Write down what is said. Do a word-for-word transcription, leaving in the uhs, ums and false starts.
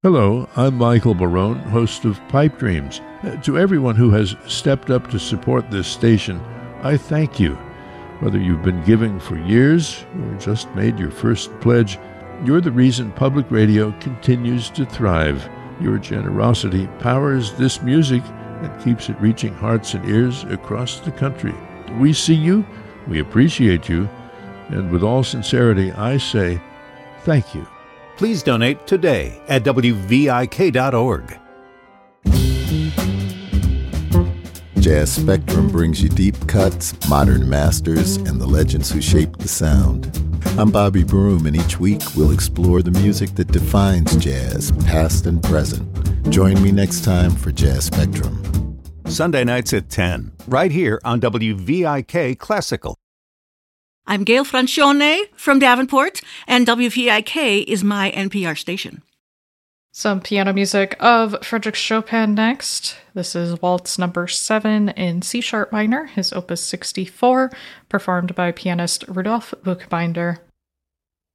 Hello, I'm Michael Barone, host of Pipe Dreams. Uh, to everyone who has stepped up to support this station, I thank you. Whether you've been giving for years or just made your first pledge, you're the reason public radio continues to thrive. Your generosity powers this music and keeps it reaching hearts and ears across the country. We see you, we appreciate you, and with all sincerity, I say thank you. Please donate today at W V I K dot org. Jazz Spectrum brings you deep cuts, modern masters, and the legends who shaped the sound. I'm Bobby Broom, and each week we'll explore the music that defines jazz, past and present. Join me next time for Jazz Spectrum. Sunday nights at ten, right here on W V I K Classical. I'm Gail Francione from Davenport, and W V I K is my N P R station. Some piano music of Frédéric Chopin next. This is Waltz number seven in C-sharp minor, his opus sixty-four, performed by pianist Rudolf Buchbinder.